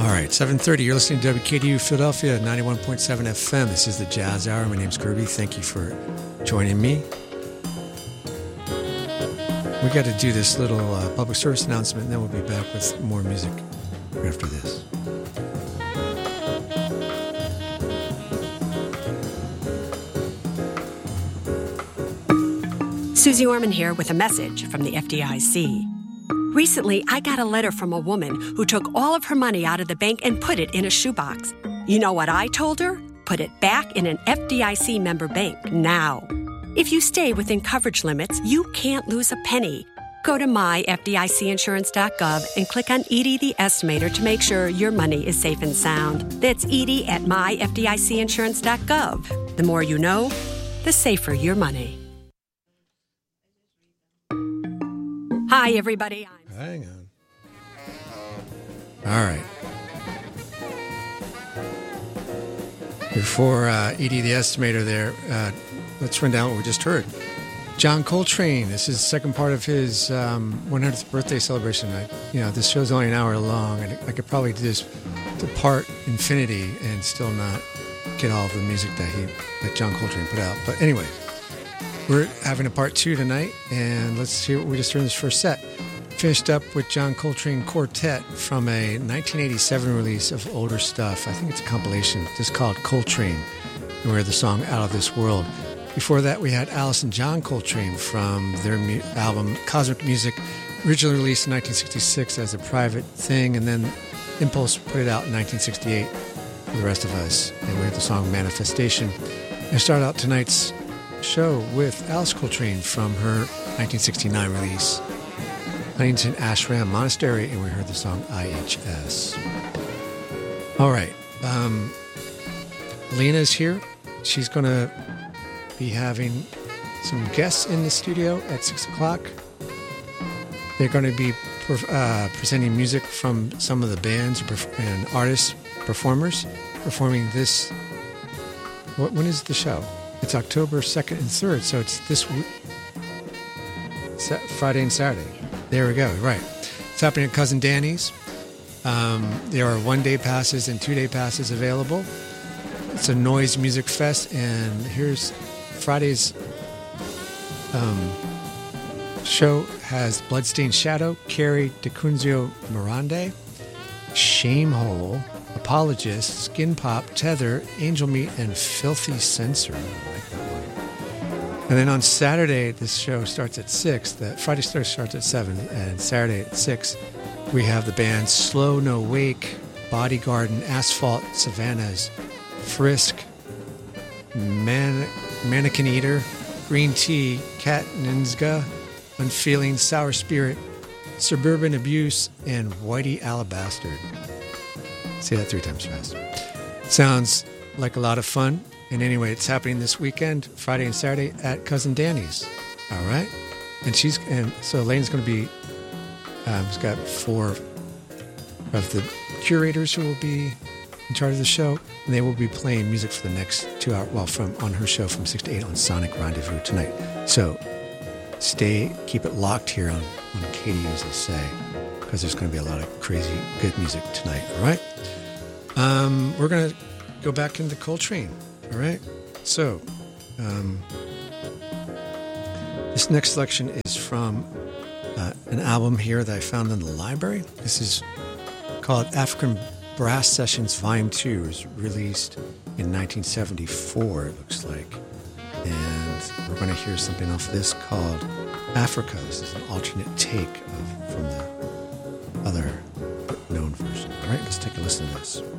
right, 7:30. You're listening to WKDU Philadelphia, 91.7 FM. This is the Jazz Hour. My name's Kirby. Thank you for joining me. We got to do this little public service announcement, and then we'll be back with more music right after this. Susie Orman here with a message from the FDIC. Recently, I got a letter from a woman who took all of her money out of the bank and put it in a shoebox. You know what I told her? Put it back in an FDIC member bank now. If you stay within coverage limits, you can't lose a penny. Go to myfdicinsurance.gov and click on Edie the Estimator to make sure your money is safe and sound. That's Edie at myfdicinsurance.gov. The more you know, the safer your money. Hi, everybody. Hang on. All right. Before Edie the Estimator there, let's run down what we just heard. John Coltrane, this is the second part of his 100th birthday celebration. This show's only an hour long, and I could probably just depart infinity and still not get all of the music that John Coltrane put out. But anyway, we're having a part two tonight, and let's see what we just heard in this first set. Finished up with John Coltrane Quartet from a 1987 release of older stuff. I think it's a compilation just called Coltrane, and we heard the song Out of This World. Before that, we had Alice and John Coltrane from their album Cosmic Music, originally released in 1966 as a private thing, and then Impulse put it out in 1968 for the rest of us. And we heard the song Manifestation. And start out tonight's show with Alice Coltrane from her 1969 release, Huntington Ashram Monastery, and we heard the song IHS. All right. Lena's here. She's going to be having some guests in the studio at 6 o'clock. They're going to be presenting music from some of the bands and artists, performers, performing this. When is the show? It's October 2nd and 3rd, so it's this week, Friday and Saturday. There we go, right. It's happening at Cousin Danny's. There are 1-day passes and 2-day passes available. It's a noise music fest, and here's Friday's show has Bloodstained Shadow, Carrie DiCunzio Mirande, Shamehole, Apologist, Skin Pop, Tether, Angel Meat, and Filthy Censor. I like that one. And then on Saturday, this show starts at 6. The Friday starts at 7, and Saturday at 6, we have the bands Slow No Wake, Bodygarden, Asphalt, Savannahs, Frisk, Mannequin Eater, Green Tea, Cat Ninzga, Unfeeling, Sour Spirit, Suburban Abuse, and Whitey Alabaster. Say that 3 times fast. Sounds like a lot of fun. And anyway, it's happening this weekend, Friday and Saturday, at Cousin Danny's. All right? And so Elaine's going to be, she's got 4 of the curators who will be in charge of the show, and they will be playing music for the next 2 hours, on her show from 6 to 8 on Sonic Rendezvous tonight. So keep it locked here on KDU, as they say, because there's going to be a lot of crazy good music tonight, all right? We're going to go back into Coltrane, all right? So this next selection is from an album here that I found in the library. This is called African Brass Sessions Volume 2. It was released in 1974, it looks like. And we're going to hear something off this called Africa. This is an alternate take from the other known version. All right, let's take a listen to this.